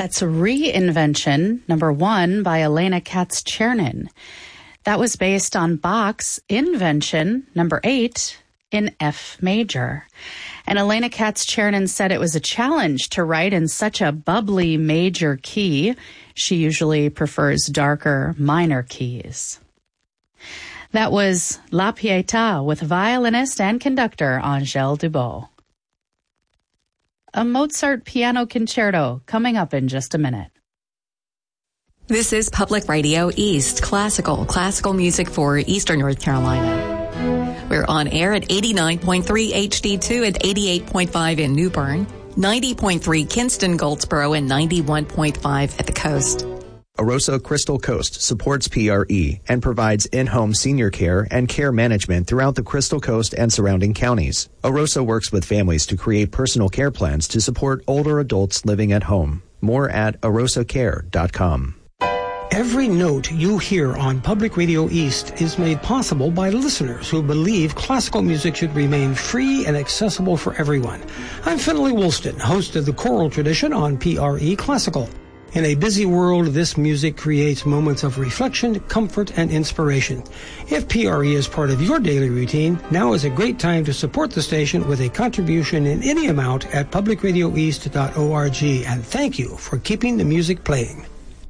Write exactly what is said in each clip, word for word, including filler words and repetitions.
That's Reinvention, number one, by Elena Katz-Chernin. That was based on Bach's Invention, number eight, in F major. And Elena Katz-Chernin said it was a challenge to write in such a bubbly major key. She usually prefers darker minor keys. That was La Pietà with violinist and conductor Angèle Dubos. A Mozart piano concerto coming up in just a minute. This is Public Radio East, classical, classical music for Eastern North Carolina. We're on air at eighty-nine point three H D two and eighty-eight point five in New Bern, ninety point three Kinston Goldsboro, and ninety-one point five at the coast. Arosa Crystal Coast supports P R E and provides in-home senior care and care management throughout the Crystal Coast and surrounding counties. Arosa works with families to create personal care plans to support older adults living at home. More at arosa care dot com. Every note you hear on Public Radio East is made possible by listeners who believe classical music should remain free and accessible for everyone. I'm Finley Woolston, host of the Choral Tradition on P R E Classical. In a busy world, this music creates moments of reflection, comfort, and inspiration. If P R E is part of your daily routine, now is a great time to support the station with a contribution in any amount at public radio east dot org. And thank you for keeping the music playing.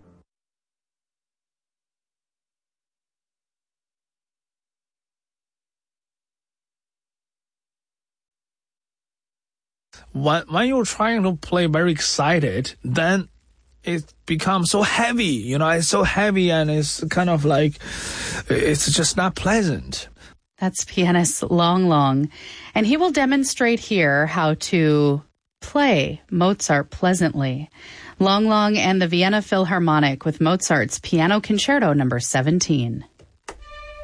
When, when you're trying to play very excited, then it becomes so heavy, you know, it's so heavy and it's kind of like, it's just not pleasant. That's pianist Long Long. And he will demonstrate here how to play Mozart pleasantly. Long Long and the Vienna Philharmonic with Mozart's Piano Concerto number seventeen.